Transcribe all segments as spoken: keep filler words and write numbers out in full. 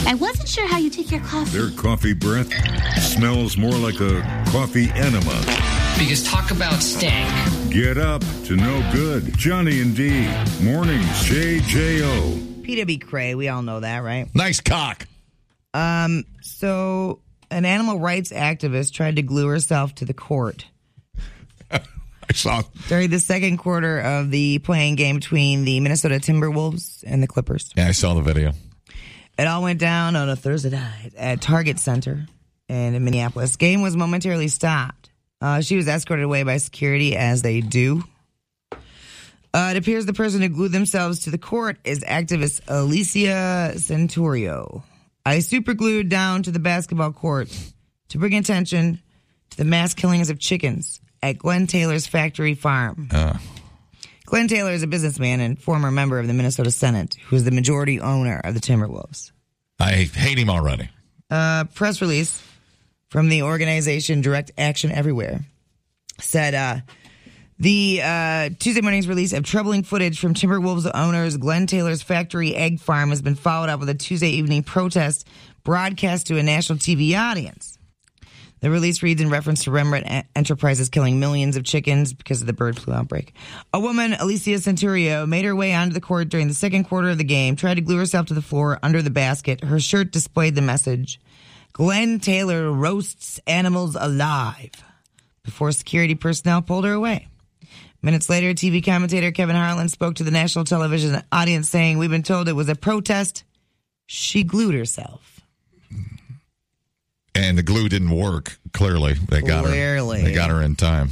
I wasn't sure how you take your coffee. Their coffee breath smells more like a coffee enema. Because talk about stank. Get up to no good. Johnny and D. Mornings, J J O. P W Cray, we all know that, right? Nice cock. Um, so an animal rights activist tried to glue herself to the court. I saw. During the second quarter of the playing game between the Minnesota Timberwolves and the Clippers. Yeah, I saw the video. It all went down on a Thursday night at Target Center in Minneapolis. Game was momentarily stopped. Uh, she was escorted away by security, as they do. Uh, it appears the person who glued themselves to the court is activist Alicia Centurio. I superglued down to the basketball court to bring attention to the mass killings of chickens at Glenn Taylor's factory farm. Uh. Glenn Taylor is a businessman and former member of the Minnesota Senate, who is the majority owner of the Timberwolves. I hate him already. A press release from the organization Direct Action Everywhere said uh, the uh, Tuesday morning's release of troubling footage from Timberwolves owners Glenn Taylor's factory egg farm has been followed up with a Tuesday evening protest broadcast to a national T V audience. The release reads in reference to Rembrandt Enterprises killing millions of chickens because of the bird flu outbreak. A woman, Alicia Centurio, made her way onto the court during the second quarter of the game, tried to glue herself to the floor under the basket. Her shirt displayed the message, Glenn Taylor roasts animals alive, before security personnel pulled her away. Minutes later, T V commentator Kevin Harlan spoke to the national television audience saying, we've been told it was a protest. She glued herself. And the glue didn't work, clearly. They got Clearly. her. They got her in time.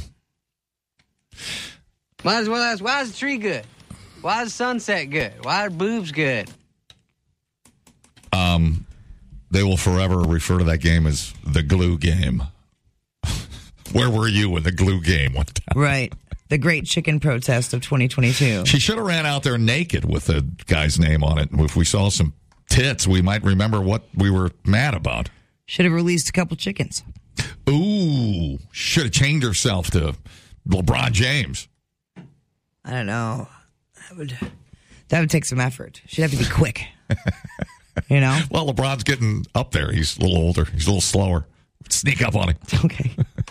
Why is, why is, why is the tree good? Why is sunset good? Why are boobs good? Um, they will forever refer to that game as the glue game. Where were you when the glue game went down? Right. The great chicken protest of twenty twenty-two. She should have ran out there naked with the guy's name on it. If we saw some tits, we might remember what we were mad about. Should have released a couple chickens. Ooh, should have changed herself to LeBron James. I don't know. That would that would take some effort. She'd have to be quick. You know? Well, LeBron's getting up there. He's a little older. He's a little slower. Sneak up on him. Okay.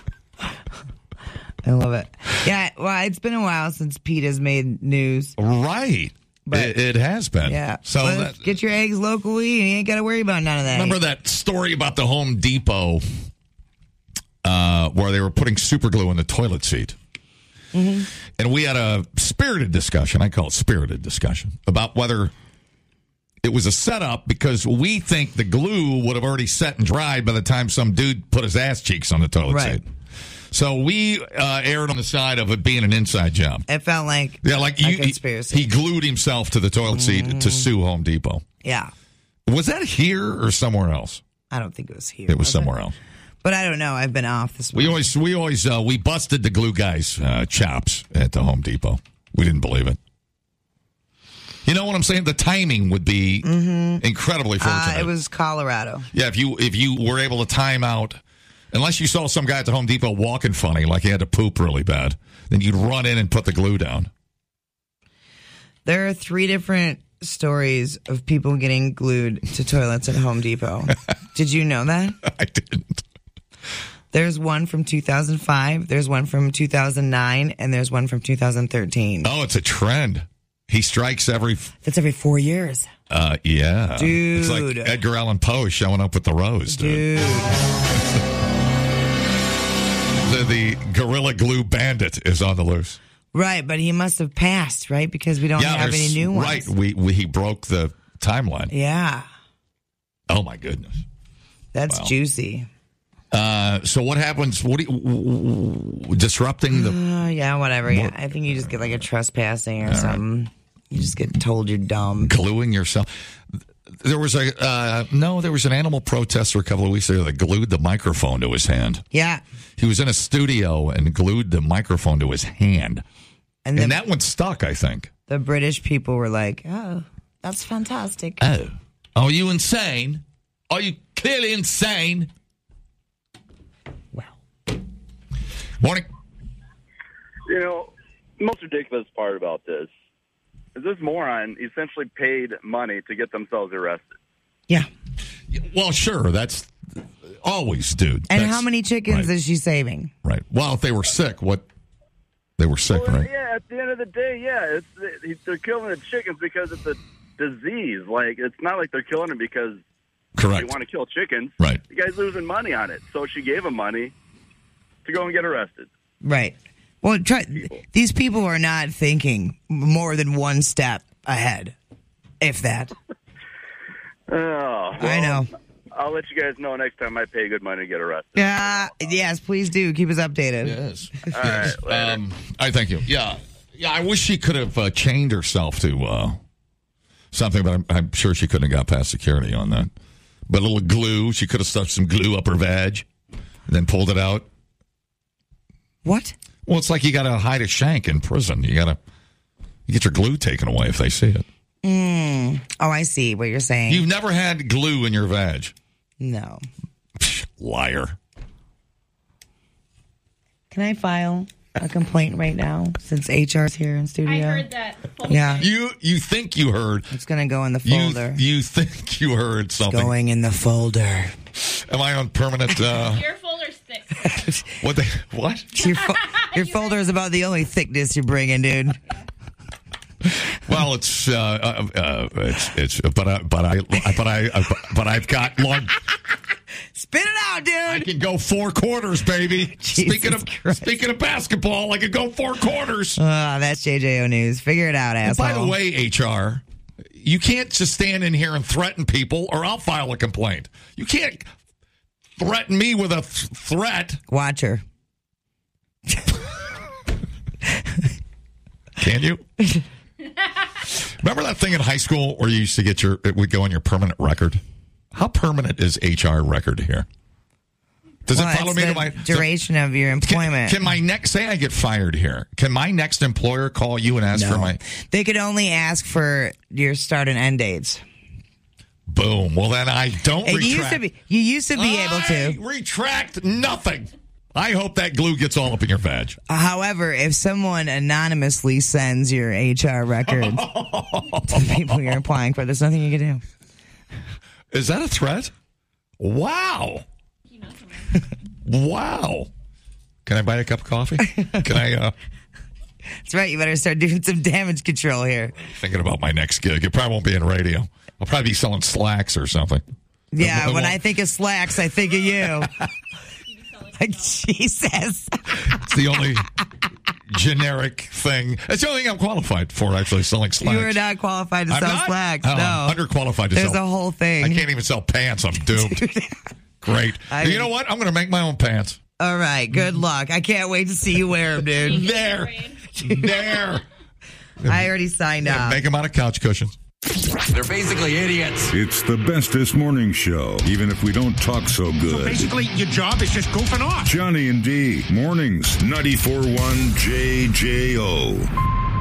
I love it. Yeah, well, it's been a while since Pete has made news. Right. But, it, it has been. Yeah. So But that, get your eggs locally and you ain't got to worry about none of that. remember that story about the Home Depot uh, where they were putting super glue in the toilet seat? Mm-hmm. And we had a spirited discussion. I call it spirited discussion about whether it was a setup because we think the glue would have already set and dried by the time some dude put his ass cheeks on the toilet Right. seat. So we uh, erred on the side of it being an inside job. It felt like Yeah, like a you, conspiracy. he glued himself to the toilet seat Mm-hmm. to sue Home Depot. Yeah. Was that here or somewhere else? I don't think it was here. It was somewhere else. But I don't know. I've been off this We morning. always, we always, uh, we busted the glue guy's uh, chops at the Home Depot. We didn't believe it. You know what I'm saying? The timing would be Mm-hmm. incredibly fortunate. Uh, it was Colorado. Yeah, if you if you were able to time out, unless you saw some guy at the Home Depot walking funny, like he had to poop really bad, then you'd run in and put the glue down. There are three different stories of people getting glued to toilets at Home Depot. Did you know that? I didn't. There's one from two thousand five, there's one from two thousand nine, and there's one from two thousand thirteen. Oh, it's a trend. He strikes every... That's every four years. Uh, yeah. Dude. It's like Edgar Allan Poe showing up with the rose, dude. Dude. The, the Gorilla Glue Bandit is on the loose. Right, but he must have passed, right? Because we don't Yeah, have there's- any new ones. Right, we, we he broke the timeline. Yeah. Oh, my goodness. That's Wow. juicy. Uh, so what happens? What do you, w- w- disrupting the... Uh, yeah, whatever. Yeah, I think you just get like a trespassing or something. You just get told you're dumb. Gluing yourself. There was a... Uh, no, there was an animal protester a couple of weeks ago that glued the microphone to his hand. Yeah. He was in a studio and glued the microphone to his hand. And, And the, that one stuck, I think. the British people were like, oh, that's fantastic. Oh. Are you insane? Are you clearly insane? Well. Morning. You know, most ridiculous part about this is this moron essentially paid money to get themselves arrested. Yeah. Well, sure. That's always, dude. And That's, how many chickens right. is she saving? Right. Well, if they were sick, what? They were sick, Well, right? yeah, at the end of the day, yeah, it's they're killing the chickens because it's a disease. Like, it's not like they're killing them because Correct. they want to kill chickens. Right. The guy's losing money on it. So she gave him money to go and get arrested. Right. Well, try, People. these people are not thinking more than one step ahead, if that. Oh, well, I know. I'll let you guys know next time I pay good money to get arrested. Uh, yes, please do. Keep us updated. Yes. All right, later. Um, I thank you. Yeah. Yeah, I wish she could have uh, chained herself to uh, something, but I'm, I'm sure she couldn't have got past security on that. But a little glue, she could have stuffed some glue up her vag and then pulled it out. What? Well, it's like you got to hide a shank in prison. You got to you get your glue taken away if they see it. Mm. Oh, I see what you're saying. You've never had glue in your vag. No. Psh, liar. Can I file a complaint right now since H R's here in studio? I heard that. Yeah. You you think you heard. It's going to go in the You, folder. you think you heard something. Going in the folder. Am I on permanent? Uh, Your folder's thick. what? The, what? Your, fo- your folder is about the only thickness you're bringing, dude. Well, it's uh, uh, uh, it's it's but I, but I but I uh, but I've got long. Spit it out, dude. I can go four quarters, baby. Jesus speaking of Christ. speaking of basketball, I could go four quarters. Ah, that's J J O News. Figure it out, And asshole. by the way, H R, you can't just stand in here and threaten people, or I'll file a complaint. You can't threaten me with a th- threat. Watch her. Can you? Remember that thing in high school where you used to get your, it would go on your permanent record? How permanent is H R record here? Does Well, it follow it's me the to my duration of your Can, employment? can my next, say I get fired here, can my next employer call you and ask No. for my, They could only ask for your start and end dates. boom. Well, then I don't It retract. used to be. You used to be able I to. retract nothing. I hope that glue gets all up in your vag. However, if someone anonymously sends your H R records to the people you're applying for, there's nothing you can do. Is that a threat? Wow. Wow. Can I buy a cup of coffee? Can I, uh, That's right. You better start doing some damage control here. thinking about my next gig. It probably won't be in radio. I'll probably be selling slacks or something. Yeah, It when won't- I think of slacks, I think of you. Like, Jesus. It's the only generic thing. It's the only thing I'm qualified for, actually, selling slacks. You are not qualified to I'm sell not? slacks. Oh, no. I'm underqualified to There's sell. a whole thing. I can't even sell pants. I'm doomed. Great. I you mean- know what? I'm going to make my own pants. All right. Good luck. I can't wait to see you wear them, dude. There. There. I already signed up. Make them out of couch cushions. They're basically idiots. It's the bestest morning show, even if we don't talk so good. Basically, your job is just goofing off. Johnny and D, mornings, ninety-four point one J J O.